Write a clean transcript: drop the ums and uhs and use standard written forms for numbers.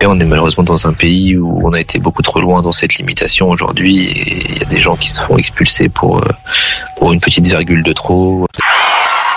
Et on est malheureusement dans un pays où on a été beaucoup trop loin dans cette limitation aujourd'hui et il y a des gens qui se font expulser pour une petite virgule de trop.